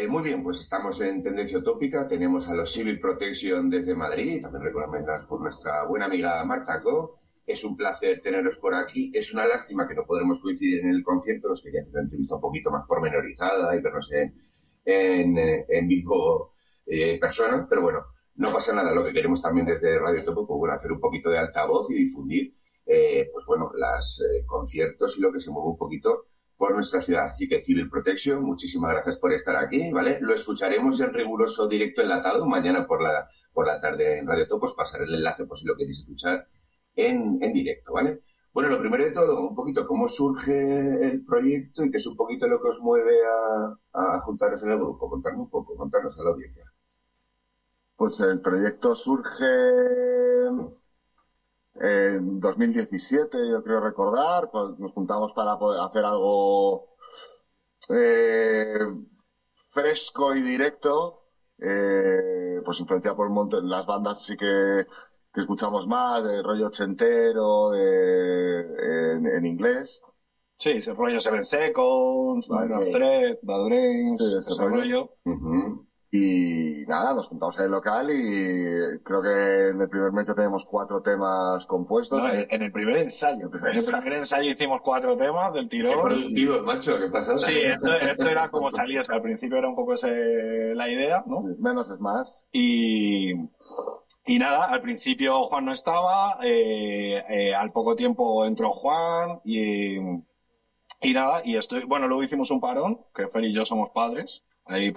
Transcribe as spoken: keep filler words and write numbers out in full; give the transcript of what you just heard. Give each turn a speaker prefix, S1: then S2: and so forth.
S1: Eh, muy bien, pues estamos en Tendencia Utópica, tenemos a los Civil Protection desde Madrid, también recomendados por nuestra buena amiga Marta Co. Es un placer teneros por aquí, es una lástima que no podremos coincidir en el concierto, nos quería hacer una entrevista un poquito más pormenorizada y vernos en, en, en vivo eh, persona, pero bueno, no pasa nada, lo que queremos también desde Radio Topo, pues bueno, hacer un poquito de altavoz y difundir, eh, pues bueno, los eh, conciertos y lo que se mueve un poquito por nuestra ciudad. Así que Civil Protection, muchísimas gracias por estar aquí, ¿vale? Lo escucharemos en riguroso directo enlatado mañana por la, por la tarde en Radio Topo, os pasaré el enlace por si lo queréis escuchar en, en directo, ¿vale? Bueno, lo primero de todo, un poquito cómo surge el proyecto y qué es un poquito lo que os mueve a, a juntaros en el grupo. Contarnos un poco, contarnos a la audiencia.
S2: Pues el proyecto surge en dos mil diecisiete, yo creo recordar, pues nos juntamos para poder hacer algo eh, fresco y directo, eh, pues influenciado por un montón, las bandas sí que, que escuchamos más, de rollo ochentero, de, en, en inglés.
S3: Sí, ese rollo Seven Seconds, Minor
S2: Vale.
S3: Threat, Bad Dreams,
S2: Sí, ese
S3: ese
S2: rollo.
S3: rollo.
S1: Uh-huh.
S2: Y nada, nos juntamos en el local y creo que en el primer mes ya tenemos cuatro temas compuestos.
S3: No, en, en el primer ensayo.
S2: El primer
S3: En el primer ensayo hicimos cuatro temas del
S1: Qué
S3: tirón.
S1: productivos, macho, qué pasada.
S3: Sí, esto, esto era como salía. O sea, al principio era un poco ese, la idea, ¿no?
S2: Sí, menos es más.
S3: Y, y nada, al principio Juan no estaba, eh, eh, al poco tiempo entró Juan y, y nada, y estoy, bueno, luego hicimos un parón, que Fer y yo somos padres, ahí